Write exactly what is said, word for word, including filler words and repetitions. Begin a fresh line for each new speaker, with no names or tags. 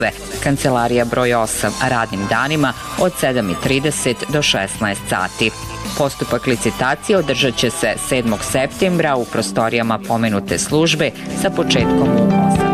Kancelarija broj osam, radnim danima od sedam i trideset do šesnaest sati. Postupak licitacije održat će se sedmog septembra u prostorijama pomenute službe sa početkom u osam.